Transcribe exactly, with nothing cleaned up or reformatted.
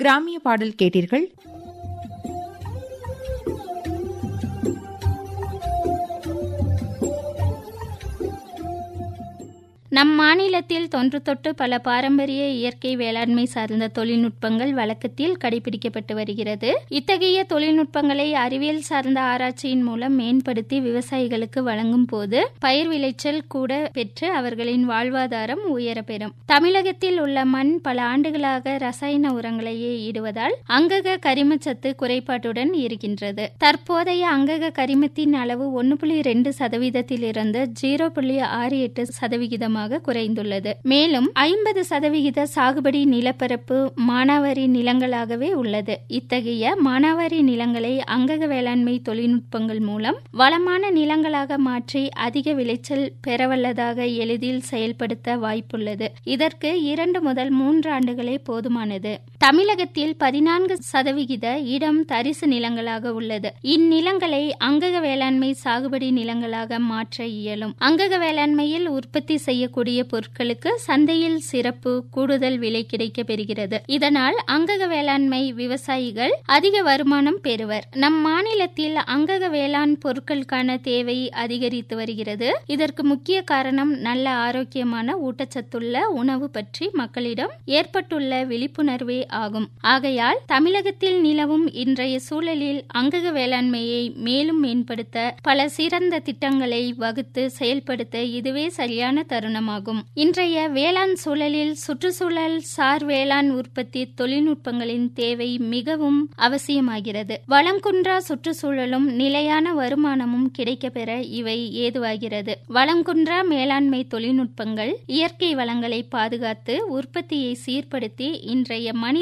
கிராமிய பாடல் கேட்டீர்கள். நம் மாநிலத்தில் தொன்று தொட்டு பல பாரம்பரிய இயற்கை வேளாண்மை சார்ந்த தொழில்நுட்பங்கள் வழக்கத்தில் கடைபிடிக்கப்பட்டு வருகிறது. இத்தகைய தொழில்நுட்பங்களை அறிவியல் சார்ந்த ஆராய்ச்சியின் மூலம் மேம்படுத்தி விவசாயிகளுக்கு வழங்கும் போது பயிர் விளைச்சல் கூட பெற்று அவர்களின் வாழ்வாதாரம் உயரப்பெறும். தமிழகத்தில் உள்ள மண் பல ஆண்டுகளாக ரசாயன உரங்களையே இடுவதால் அங்கக கரிமச்சத்து குறைபாட்டுடன் இருக்கின்றது. தற்போதைய அங்கக கரிமத்தின் அளவு ஒன்று புள்ளி ரெண்டு சதவீதத்தில் இருந்து ஜீரோ புள்ளி ஆறு எட்டு சதவிகிதமாக குறைந்துள்ளது. மேலும் ஐம்பது சதவிகித சாகுபடி நிலப்பரப்பு மானாவாரி நிலங்களாகவே உள்ளது. இத்தகைய மானாவாரி நிலங்களை அங்கக வேளாண்மை தொழில்நுட்பங்கள் மூலம் வளமான நிலங்களாக மாற்றி அதிக விளைச்சல் பெறவல்லதாக எளிதில் செயல்படுத்த வாய்ப்புள்ளது. இதற்கு இரண்டு முதல் மூன்று ஆண்டுகளே போதுமானது. தமிழகத்தில் பதினான்கு சதவிகித இடம் தரிசு நிலங்களாக உள்ளது. இந்நிலங்களை அங்கக வேளாண்மை சாகுபடி நிலங்களாக மாற்ற இயலும். அங்கக வேளாண்மையில் உற்பத்தி செய்ய கூடிய பொருட்களுக்கு சந்தையில் சிறப்பு கூடுதல் விலை கிடைக்க பெறுகிறது. இதனால் அங்கக வேளாண்மை விவசாயிகள் அதிக வருமானம் பெறுவர். நம் மாநிலத்தில் அங்கக வேளாண் பொருட்களுக்கான தேவை அதிகரித்து வருகிறது. இதற்கு முக்கிய காரணம் நல்ல ஆரோக்கியமான ஊட்டச்சத்துள்ள உணவு பற்றி மக்களிடம் ஏற்பட்டுள்ள விழிப்புணர்வே ஆகும். ஆகையால் தமிழகத்தில் நிலவும் இன்றைய சூழலில் அங்கக வேளாண்மையை மேலும் மேம்படுத்த பல சிறந்த திட்டங்களை வகுத்து செயல்படுத்த இதுவே சரியான தருணம். இன்றைய வேளாண் சூழலில் சுற்றுச்சூழல் சார் வேளாண் உற்பத்தி தொழில்நுட்பங்களின் தேவை மிகவும் அவசியமாகிறது. வளம் குன்றா சுற்றுச்சூழலும் நிலையான வருமானமும் கிடைக்கப்பெற இவை ஏதுவாகிறது. வளம் குன்றா மேலாண்மை தொழில்நுட்பங்கள் இயற்கை வளங்களை பாதுகாத்து உற்பத்தியை சீர்படுத்தி இன்றைய மனித